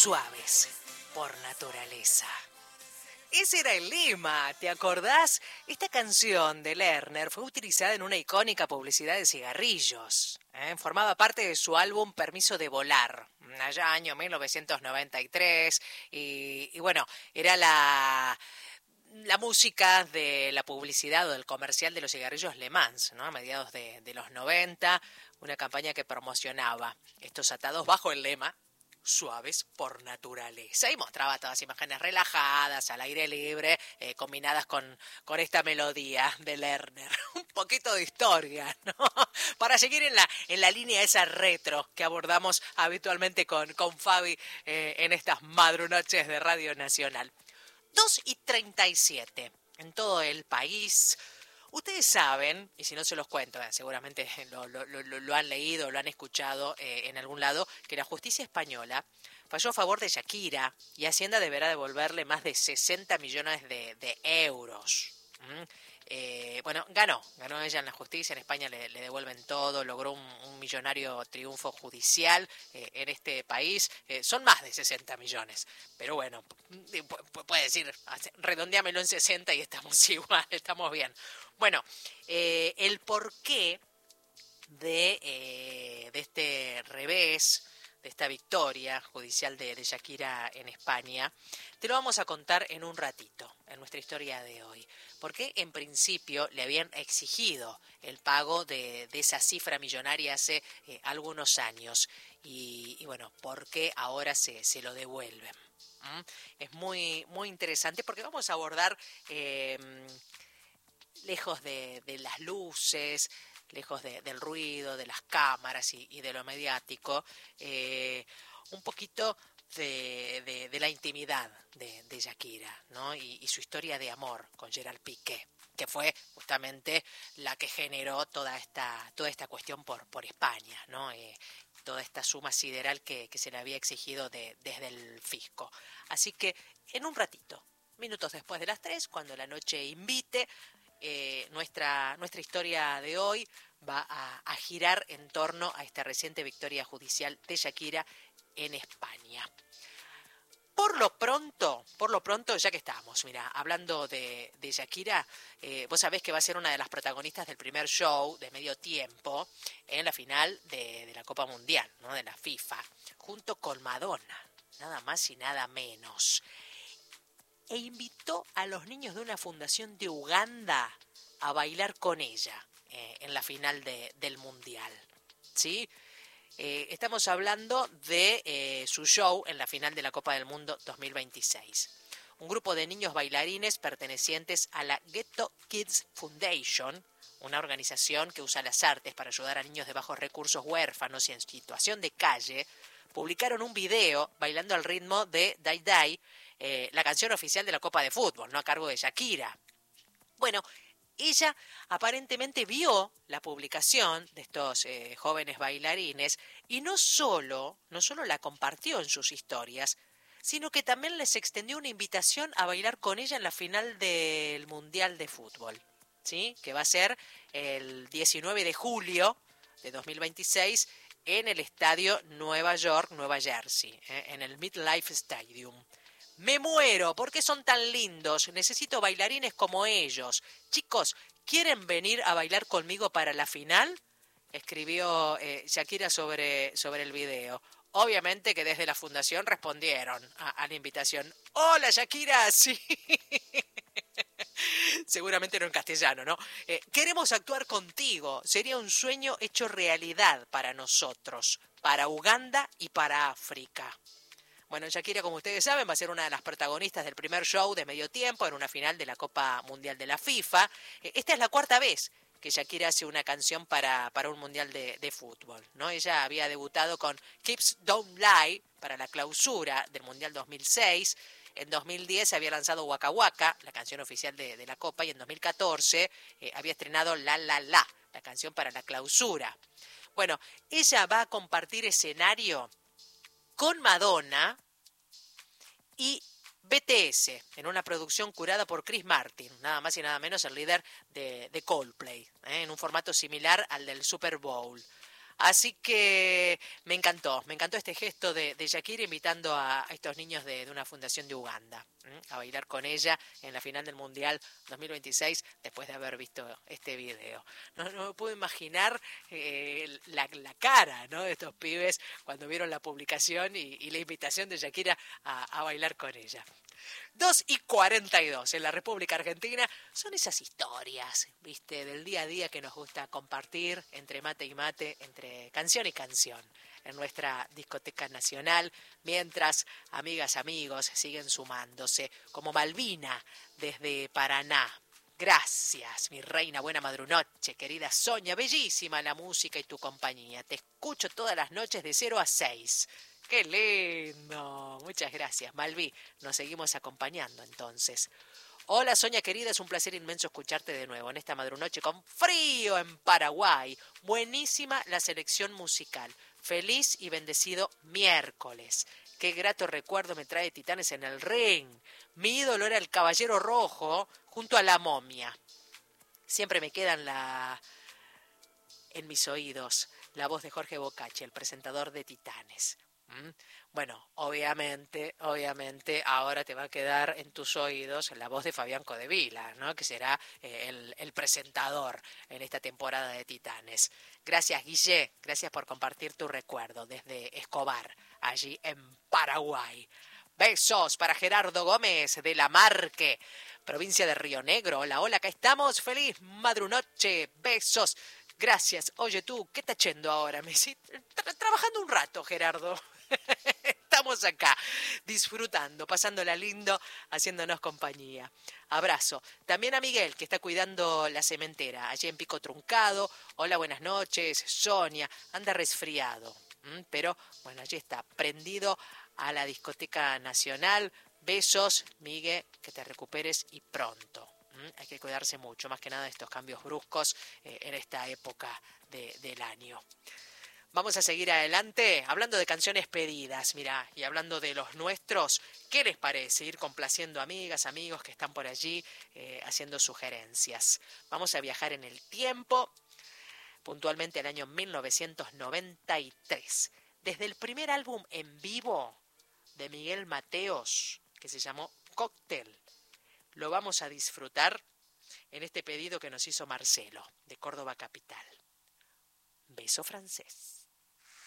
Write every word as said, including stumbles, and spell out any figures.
suaves por naturaleza. Ese era el lema, ¿te acordás? Esta canción de Lerner fue utilizada en una icónica publicidad de cigarrillos. ¿eh? Formaba parte de su álbum Permiso de Volar, allá año mil novecientos noventa y tres, y, y bueno, era la... la música de la publicidad o del comercial de los cigarrillos Le Mans, ¿no? A mediados de, de los noventa, una campaña que promocionaba estos atados bajo el lema suaves por naturaleza, y mostraba todas imágenes relajadas, al aire libre, eh, combinadas con, con esta melodía de Lerner. Un poquito de historia, ¿no? Para seguir en la, en la línea esa retro que abordamos habitualmente con, con Fabi eh, en estas madrunoches de Radio Nacional. dos y treinta y siete en todo el país. Ustedes saben, y si no se los cuento, eh, seguramente lo, lo, lo, lo han leído, lo han escuchado eh, en algún lado, que la justicia española falló a favor de Shakira y Hacienda deberá devolverle más de sesenta millones de, de euros. ¿Mm? Eh, bueno, ganó, ganó ella en la justicia, en España le, le devuelven todo, logró un, un millonario triunfo judicial eh, en este país, eh, son más de sesenta millones, pero bueno, puede decir, redondeámelo en sesenta y estamos igual, estamos bien. Bueno, eh, el porqué de, eh, de este revés, de esta victoria judicial de, de Shakira en España, te lo vamos a contar en un ratito, en nuestra historia de hoy. Porque en principio le habían exigido el pago de, de esa cifra millonaria hace eh, algunos años. Y, y bueno, ¿por qué ahora se, se lo devuelven? ¿Mm? Es muy, muy interesante porque vamos a abordar, eh, lejos de, de las luces, lejos de, del ruido, de las cámaras y, y de lo mediático, eh, un poquito de, de, de la intimidad de, de Shakira, ¿no? Y, y su historia de amor con Gerard Piqué, que fue justamente la que generó toda esta, toda esta cuestión por, por España, ¿no? Eh, toda esta suma sideral que, que se le había exigido de, desde el fisco. Así que en un ratito, minutos después de las tres, cuando la noche invite, Eh, nuestra, nuestra historia de hoy va a, a girar en torno a esta reciente victoria judicial de Shakira en España. Por lo pronto, por lo pronto, ya que estamos, mira, hablando de, de Shakira, eh, vos sabés que va a ser una de las protagonistas del primer show de medio tiempo en la final de, de la Copa Mundial, ¿no? De la FIFA, junto con Madonna, nada más y nada menos. E invitó a los niños de una fundación de Uganda a bailar con ella eh, en la final de, del Mundial, ¿sí? Eh, estamos hablando de eh, su show en la final de la Copa del Mundo dos mil veintiséis. Un grupo de niños bailarines pertenecientes a la Ghetto Kids Foundation, una organización que usa las artes para ayudar a niños de bajos recursos, huérfanos y en situación de calle, publicaron un video bailando al ritmo de Dai Dai, Eh, la canción oficial de la Copa de Fútbol, no a cargo de Shakira. Bueno, ella aparentemente vio la publicación de estos eh, jóvenes bailarines y no solo, no solo la compartió en sus historias, sino que también les extendió una invitación a bailar con ella en la final del Mundial de Fútbol, ¿sí? Que va a ser el diecinueve de julio de dos mil veintiséis en el estadio Nueva York, Nueva Jersey, ¿eh? En el MetLife Stadium. Me muero, ¿por qué son tan lindos? Necesito bailarines como ellos. Chicos, ¿quieren venir a bailar conmigo para la final? Escribió eh, Shakira sobre, sobre el video. Obviamente que desde la fundación respondieron a, a la invitación. ¡Hola, Shakira! Sí. Seguramente no en castellano, ¿no? Eh, queremos actuar contigo. Sería un sueño hecho realidad para nosotros, para Uganda y para África. Bueno, Shakira, como ustedes saben, va a ser una de las protagonistas del primer show de medio tiempo en una final de la Copa Mundial de la FIFA. Esta es la cuarta vez que Shakira hace una canción para, para un Mundial de, de fútbol, ¿no? Ella había debutado con Hips Don't Lie para la clausura del Mundial dos mil seis. En dos mil diez había lanzado Waka Waka, la canción oficial de, de la Copa, y en dos mil catorce eh, había estrenado La La La, la canción para la clausura. Bueno, ella va a compartir escenario con Madonna y B T S, en una producción curada por Chris Martin, nada más y nada menos el líder de, de Coldplay, ¿eh? En un formato similar al del Super Bowl. Así que me encantó, me encantó este gesto de, de Shakira invitando a, a estos niños de, de una fundación de Uganda, ¿m? A bailar con ella en la final del Mundial dos mil veintiséis después de haber visto este video. No, no me puedo imaginar eh, la, la cara, ¿no?, de estos pibes cuando vieron la publicación y, y la invitación de Shakira a, a bailar con ella. Dos y cuarenta y dos en la República Argentina. Son esas historias, viste, del día a día que nos gusta compartir entre mate y mate, entre canción y canción, en nuestra discoteca nacional, mientras amigas, amigos siguen sumándose, como Malvina desde Paraná. Gracias, mi reina, buena madrunoche, querida Sonia, bellísima la música y tu compañía. Te escucho todas las noches de cero a seis. ¡Qué lindo! Muchas gracias, Malvi. Nos seguimos acompañando entonces. Hola, Sonia querida, es un placer inmenso escucharte de nuevo en esta madrunoche con frío en Paraguay. Buenísima la selección musical. Feliz y bendecido miércoles. Qué grato recuerdo me trae Titanes en el ring. Mi ídolo era el Caballero Rojo junto a la Momia. Siempre me queda en, la... en mis oídos la voz de Jorge Bocacci, el presentador de Titanes. ¿Mm? Bueno, obviamente, obviamente, ahora te va a quedar en tus oídos la voz de Fabián Codevila, ¿no?, que será eh, el, el presentador en esta temporada de Titanes. Gracias, Guille, gracias por compartir tu recuerdo desde Escobar, allí en Paraguay. Besos para Gerardo Gómez de La Marque, provincia de Río Negro. Hola, hola, acá estamos. Feliz madrunoche. Besos. Gracias. Oye tú, ¿qué estás haciendo ahora? Me tra- trabajando un rato, Gerardo. Estamos acá, disfrutando, pasándola lindo, haciéndonos compañía. Abrazo. También a Miguel, que está cuidando la cementera, allí en Pico Truncado. Hola, buenas noches. Sonia, anda resfriado. ¿Mm? Pero, bueno, allí está, prendido a la discoteca nacional. Besos, Miguel, que te recuperes y pronto. ¿Mm? Hay que cuidarse mucho, más que nada de estos cambios bruscos eh, en esta época de, del año. Vamos a seguir adelante hablando de canciones pedidas, mirá, y hablando de los nuestros. ¿Qué les parece ir complaciendo amigas, amigos que están por allí eh, haciendo sugerencias? Vamos a viajar en el tiempo, puntualmente al año mil novecientos noventa y tres. Desde el primer álbum en vivo de Miguel Mateos, que se llamó Cóctel, lo vamos a disfrutar en este pedido que nos hizo Marcelo, de Córdoba Capital. Beso francés.